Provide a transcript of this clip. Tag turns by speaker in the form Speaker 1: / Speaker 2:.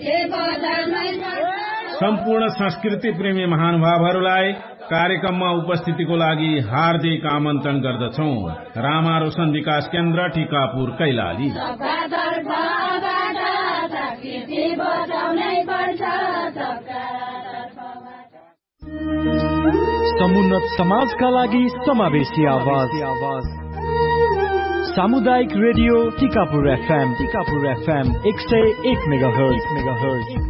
Speaker 1: सम्पूर्ण संस्कृति प्रेमी महानुभावहरूलाई कार्यक्रममा उपस्थितिको लागि हार्दिक आमन्त्रण गर्दछौं। रामा रोशन विकास केन्द्र, टीकापुर, कैलाली।
Speaker 2: समुन्नत समाजका लागि समावेशी आवाज। सामुदायिक रेडियो टीकापुर FM 101 मेगाहर्ज।